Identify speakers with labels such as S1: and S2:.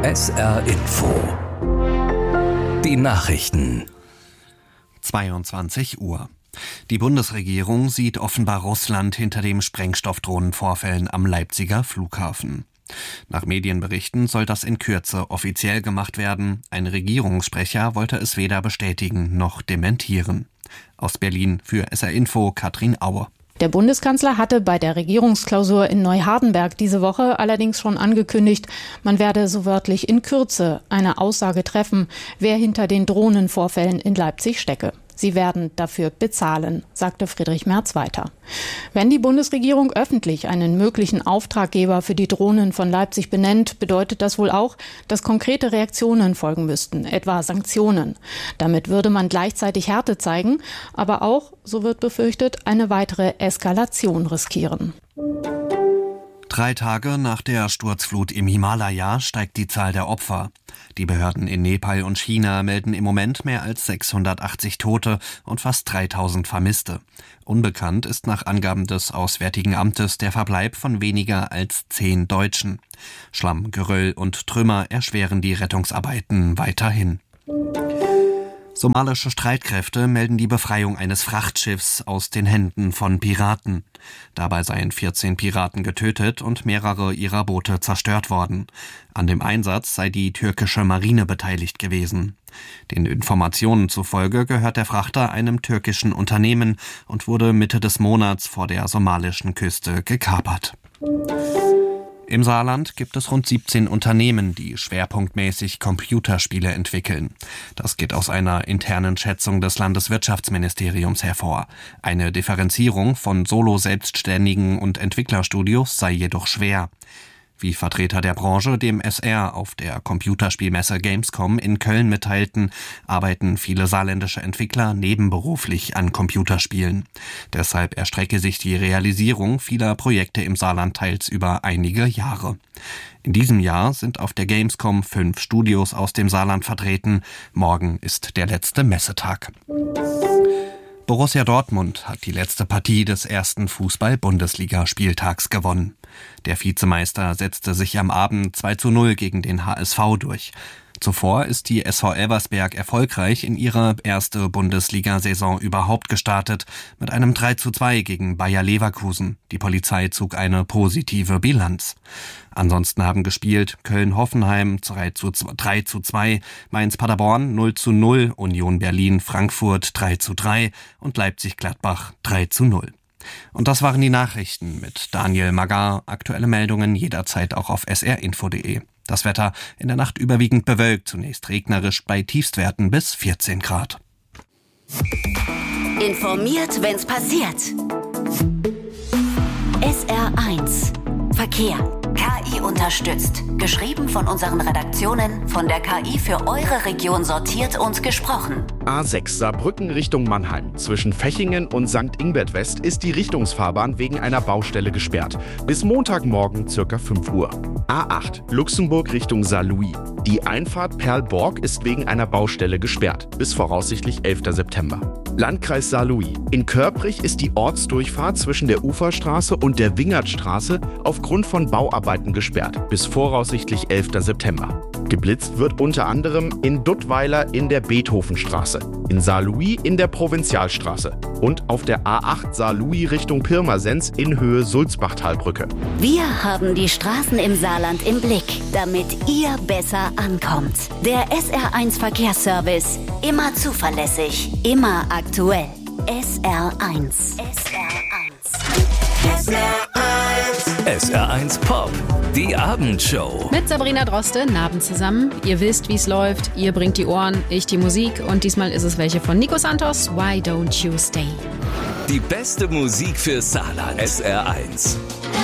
S1: SR Info. Die Nachrichten.
S2: 22 Uhr. Die Bundesregierung sieht offenbar Russland hinter den Sprengstoffdrohnenvorfällen am Leipziger Flughafen. Nach Medienberichten soll das in Kürze offiziell gemacht werden. Ein Regierungssprecher wollte es weder bestätigen noch dementieren. Aus Berlin für SR Info Katrin Aue.
S3: Der Bundeskanzler hatte bei der Regierungsklausur in Neuhardenberg diese Woche allerdings schon angekündigt, man werde so wörtlich in Kürze eine Aussage treffen, wer hinter den Drohnenvorfällen in Leipzig stecke. Sie werden dafür bezahlen, sagte Friedrich Merz weiter. Wenn die Bundesregierung öffentlich einen möglichen Auftraggeber für die Drohnen von Leipzig benennt, bedeutet das wohl auch, dass konkrete Reaktionen folgen müssten, etwa Sanktionen. Damit würde man gleichzeitig Härte zeigen, aber auch, so wird befürchtet, eine weitere Eskalation riskieren.
S2: 3 Tage nach der Sturzflut im Himalaya steigt die Zahl der Opfer. Die Behörden in Nepal und China melden im Moment mehr als 680 Tote und fast 3000 Vermisste. Unbekannt ist nach Angaben des Auswärtigen Amtes der Verbleib von weniger als 10 Deutschen. Schlamm, Geröll und Trümmer erschweren die Rettungsarbeiten weiterhin. Somalische Streitkräfte melden die Befreiung eines Frachtschiffs aus den Händen von Piraten. Dabei seien 14 Piraten getötet und mehrere ihrer Boote zerstört worden. An dem Einsatz sei die türkische Marine beteiligt gewesen. Den Informationen zufolge gehört der Frachter einem türkischen Unternehmen und wurde Mitte des Monats vor der somalischen Küste gekapert. Im Saarland gibt es rund 17 Unternehmen, die schwerpunktmäßig Computerspiele entwickeln. Das geht aus einer internen Schätzung des Landeswirtschaftsministeriums hervor. Eine Differenzierung von Solo-Selbstständigen und Entwicklerstudios sei jedoch schwer. Wie Vertreter der Branche dem SR auf der Computerspielmesse Gamescom in Köln mitteilten, arbeiten viele saarländische Entwickler nebenberuflich an Computerspielen. Deshalb erstrecke sich die Realisierung vieler Projekte im Saarland teils über einige Jahre. In diesem Jahr sind auf der Gamescom 5 Studios aus dem Saarland vertreten. Morgen ist der letzte Messetag. Borussia Dortmund hat die letzte Partie des ersten Fußball-Bundesliga-Spieltags gewonnen. Der Vizemeister setzte sich am Abend 2:0 gegen den HSV durch. Zuvor ist die SV Elversberg erfolgreich in ihre erste Bundesliga-Saison überhaupt gestartet, mit einem 3:2 gegen Bayer Leverkusen. Die Polizei zog eine positive Bilanz. Ansonsten haben gespielt Köln-Hoffenheim 3:2, Mainz-Paderborn 0:0, Union Berlin-Frankfurt 3:3 und Leipzig-Gladbach 3:0. Und das waren die Nachrichten mit Daniel Magar. Aktuelle Meldungen jederzeit auch auf srinfo.de. Das Wetter in der Nacht überwiegend bewölkt, zunächst regnerisch bei Tiefstwerten bis 14 Grad.
S4: Informiert, wenn's passiert. SR1 Verkehr. KI unterstützt. Geschrieben von unseren Redaktionen, von der KI für eure Region sortiert und gesprochen.
S5: A6 Saarbrücken Richtung Mannheim. Zwischen Fechingen und St. Ingbert West ist die Richtungsfahrbahn wegen einer Baustelle gesperrt. Bis Montagmorgen ca. 5 Uhr. A8 Luxemburg Richtung Saarlouis. Die Einfahrt Perlborg ist wegen einer Baustelle gesperrt. Bis voraussichtlich 11. September. Landkreis Saarlouis. In Körprich ist die Ortsdurchfahrt zwischen der Uferstraße und der Wingertstraße aufgrund von Bauarbeiten gesperrt. Bis voraussichtlich 11. September. Geblitzt wird unter anderem in Duttweiler in der Beethovenstraße, in Saarlouis in der Provinzialstraße und auf der A8 Saarlouis Richtung Pirmasens in Höhe Sulzbachtalbrücke.
S4: Wir haben die Straßen im Saarland im Blick, damit ihr besser ankommt. Der SR1 Verkehrsservice. Immer zuverlässig, immer aktuell. SR1. SR1.
S1: SR1 Pop. Die Abendshow.
S6: Mit Sabrina Droste, Abend zusammen. Ihr wisst, wie es läuft. Ihr bringt die Ohren, ich die Musik. Und diesmal ist es welche von Nico Santos. Why Don't You Stay?
S1: Die beste Musik für Saarland. SR1.